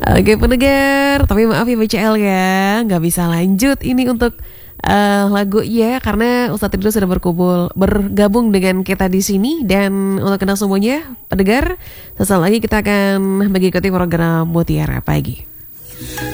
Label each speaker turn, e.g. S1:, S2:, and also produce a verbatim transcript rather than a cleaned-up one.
S1: Oke pendengar, tapi maaf ya B C L ya, nggak bisa lanjut ini untuk uh, lagu ya karena Ustadz Ridho sudah berkumpul bergabung dengan kita di sini. Dan untuk kenal semuanya pendengar, sesaat lagi kita akan mengikuti program Mutiara Pagi.